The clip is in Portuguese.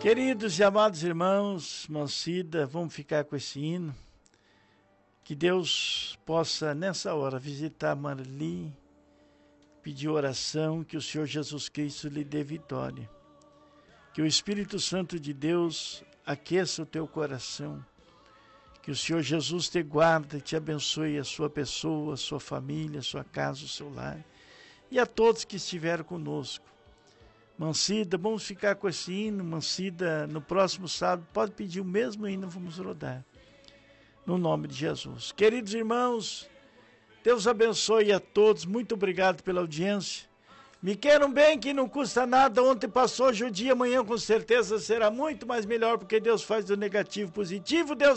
Queridos e amados irmãos, Mancida, vamos ficar com esse hino. Que Deus possa, nessa hora, visitar Marli, pedir oração, que o Senhor Jesus Cristo lhe dê vitória. Que o Espírito Santo de Deus aqueça o teu coração. Que o Senhor Jesus te guarde e te abençoe a sua pessoa, a sua família, a sua casa, o seu lar. E a todos que estiveram conosco. Mancida, vamos ficar com esse hino. Mancida, no próximo sábado, pode pedir o mesmo hino, vamos rodar. No nome de Jesus. Queridos irmãos, Deus abençoe a todos. Muito obrigado pela audiência. Me queiram bem, que não custa nada. Ontem passou, hoje o dia, amanhã com certeza será muito mais melhor, porque Deus faz do negativo positivo. Deus